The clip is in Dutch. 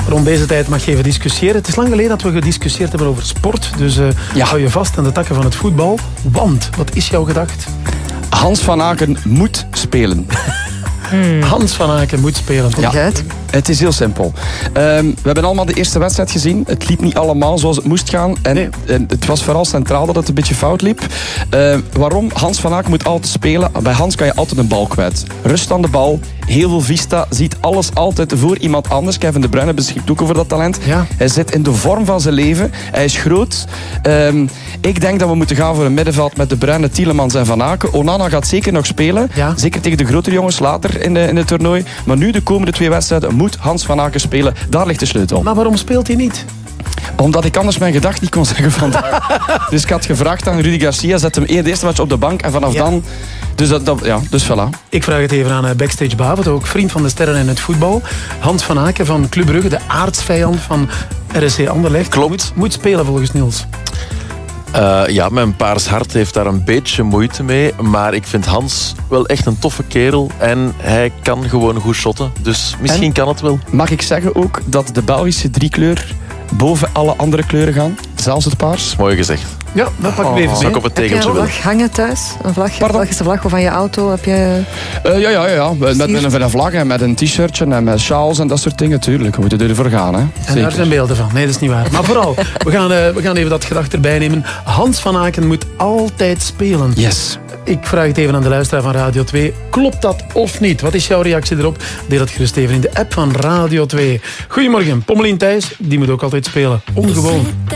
Rond deze tijd mag je even discussiëren. Het is lang geleden dat we gediscussieerd hebben over sport. Dus hou je vast aan de takken van het voetbal. Want, wat is jouw gedacht? Hans van Aken moet spelen. Hans van Aken moet spelen. Ja, het is heel simpel. We hebben allemaal de eerste wedstrijd gezien. Het liep niet allemaal zoals het moest gaan. En het was vooral centraal dat het een beetje fout liep. Waarom? Hans van Aken moet altijd spelen. Bij Hans kan je altijd een bal kwijt. Rust aan de bal. Heel veel vista. Ziet alles altijd voor iemand anders. Kevin De Bruyne beschikt ook over dat talent. Ja. Hij zit in de vorm van zijn leven. Hij is groot. Ik denk dat we moeten gaan voor een middenveld met De Bruyne, Tielemans en Van Aken. Onana gaat zeker nog spelen. Ja. Zeker tegen de grotere jongens later in het toernooi. Maar nu de komende 2 wedstrijden moet Hans van Aken spelen. Daar ligt de sleutel. Maar waarom speelt hij niet? Omdat ik anders mijn gedacht niet kon zeggen vandaag. Dus ik had gevraagd aan Rudy Garcia, zet hem de eerste match op de bank en vanaf dan... Dus voilà. Ik vraag het even aan Backstage Bavet, ook vriend van de sterren in het voetbal. Hans van Aken van Club Brugge, de aardsvijand van RSC Anderlecht. Klopt. Moet spelen volgens Niels. Ja, mijn paars hart heeft daar een beetje moeite mee. Maar ik vind Hans wel echt een toffe kerel. En hij kan gewoon goed shotten. Dus misschien kan het wel. Mag ik zeggen ook dat de Belgische driekleur boven alle andere kleuren gaan? Zelfs het paars? Mooi gezegd. Ja, dat pak ik even mee. Op het heb je een vlag hangen thuis? Een vlag? Belgische vlag van je auto? Heb je... Ja. Met een vlag en met een t-shirtje en met sjaals en dat soort dingen. Tuurlijk, we moeten ervoor gaan. Hè. En daar zijn beelden van. Nee, dat is niet waar. Maar vooral, we gaan even dat gedacht erbij nemen. Hans van Aken moet altijd spelen. Yes. Ik vraag het even aan de luisteraar van Radio 2. Klopt dat of niet? Wat is jouw reactie erop? Deel het gerust even in de app van Radio 2. Goedemorgen, Pommelien Thijs, die moet ook altijd spelen. Ongewoon.